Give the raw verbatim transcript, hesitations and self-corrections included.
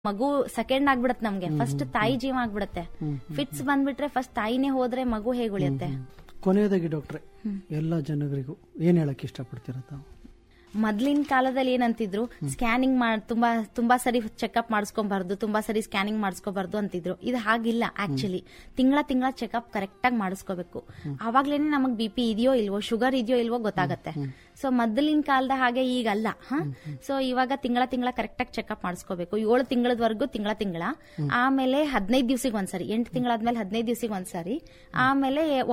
ಮಗು ಸೆಕೆಂಡ್ ಆಗ್ಬಿಡತ್ತೆ ನಮ್ಗೆ, ಫಸ್ಟ್ ತಾಯಿ ಜೀವ ಆಗ್ಬಿಡತ್ತೆ. ಫಿಟ್ಸ್ ಬಂದ್ಬಿಟ್ರೆ ಫಸ್ಟ್ ತಾಯಿನೇ ಹೋದ್ರೆ ಮಗು ಹೇಗೆ ಉಳಿಯುತ್ತೆ? ಕೊನೆಯದಾಗಿ ಡಾಕ್ಟ್ರೆ, ಎಲ್ಲಾ ಜನರಿಗೂ ಏನ್ ಹೇಳಕ್ ಇಷ್ಟಪಡ್ತೀರ ತಾವು? ಮೊದ್ಲಿನ ಕಾಲದಲ್ಲಿ ಏನಂತಿದ್ರು, ಸ್ಕ್ಯಾನಿಂಗ್ ತುಂಬಾ ತುಂಬಾ ಸರಿ ಚೆಕ್ಅಪ್ ಮಾಡಿಸ್ಕೊಬಾರ್ದು, ತುಂಬಾ ಸರಿ ಸ್ಕ್ಯಾನಿಂಗ್ ಮಾಡಿಸ್ಕೋಬಾರ್ದು ಅಂತಿದ್ರು. ಇದು ಹಾಗಿಲ್ಲ. ಆಕ್ಚುಲಿ ತಿಂಗಳ ತಿಂಗಳ ಚೆಕ್ಅಪ್ ಕರೆಕ್ಟ್ ಆಗಿ ಮಾಡಿಸ್ಕೋಬೇಕು. ಅವಾಗ್ಲೇನೆ ನಮಗ್ ಬಿ ಪಿ ಇದೆಯೋ ಇಲ್ವೋ, ಶುಗರ್ ಇದೆಯೋ ಇಲ್ವೋ ಗೊತ್ತಾಗತ್ತೆ. ಸೊ ಮೊದಲಿನ ಕಾಲದ ಹಾಗೆ ಈಗಲ್ಲ. ಹ ಸೊ ಇವಾಗ ತಿಂಗಳ ತಿಂಗಳ ಕರೆಕ್ಟ್ ಆಗಿ ಚೆಕ್ಅಪ್ ಮಾಡಿಸ್ಕೋಬೇಕು. ಏಳು ತಿಂಗಳವರೆಗೂ ತಿಂಗಳ ತಿಂಗಳ, ಆಮೇಲೆ ಹದಿನೈದು ದಿವ್ಸಕ್ಕೆ ಒಂದ್ಸರಿ, ಎಂಟು ತಿಂಗಳಾದ್ಮೇಲೆ ಹದಿನೈದು ದಿವ್ಸಕ್ಕೆ ಒಂದ್ಸರಿ, ಆಮೇಲೆ